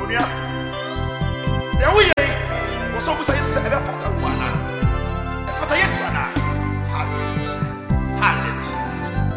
Now we was always saying, ever fought a